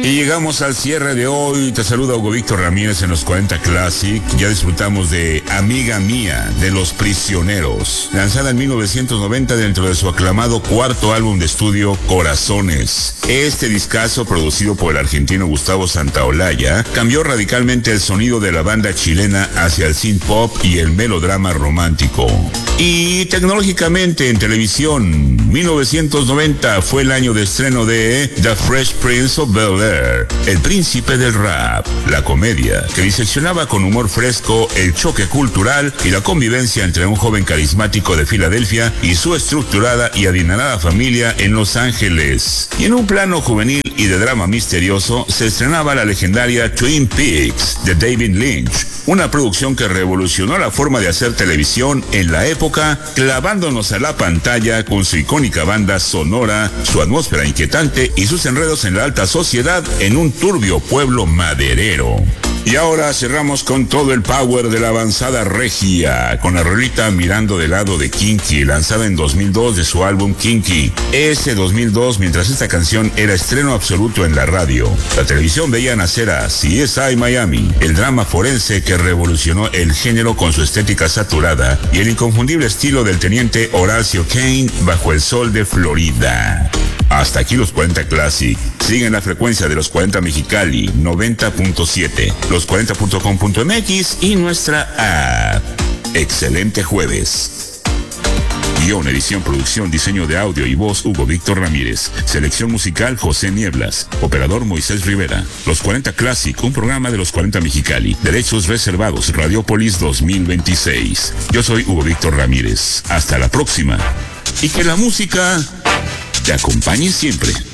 Y llegamos al cierre de hoy. Te saluda Hugo Víctor Ramírez en los 40 Classic. Ya disfrutamos de Amiga Mía, de Los Prisioneros, lanzada en 1990 dentro de su aclamado cuarto álbum de estudio, Corazones. Este discazo, producido por el argentino Gustavo Santaolalla, cambió radicalmente el sonido de la banda chilena hacia el synth pop y el melodrama romántico. Y tecnológicamente en televisión, 1990 fue el año de estreno de The Fresh Prince of Bel-Air, el príncipe del rap, la comedia que diseccionaba con humor fresco el choque cultural y la convivencia entre un joven carismático de Filadelfia y su estructurada y adinerada familia en Los Ángeles. Y en un plano juvenil y de drama misterioso se estrenaba la legendaria Twin Peaks de David Lynch, una producción que revolucionó la forma de hacer televisión en la época, clavándonos a la pantalla con su icónica banda sonora, su atmósfera inquietante y sus enredos en la alta sociedad en un turbio pueblo maderero. Y ahora cerramos con todo el power de la avanzada regia, con la rolita Mirando de lado de Kinky, lanzada en 2002 de su álbum Kinky. Ese 2002, mientras esta canción era estreno absoluto en la radio, la televisión veía nacer a CSI Miami, el drama forense que revolucionó el género con su estética saturada y el inconfundible estilo del teniente Horacio Kane bajo el sol de Florida. Hasta aquí los 40 Classic. Siguen la frecuencia de los 40 Mexicali 90.7, los40.com.mx y nuestra app. Excelente jueves. Guión, edición, producción, diseño de audio y voz, Hugo Víctor Ramírez. Selección musical, José Nieblas. Operador, Moisés Rivera. Los 40 Classic, un programa de los 40 Mexicali. Derechos reservados, Radiopolis 2026. Yo soy Hugo Víctor Ramírez. Hasta la próxima. Y que la música te acompañe siempre.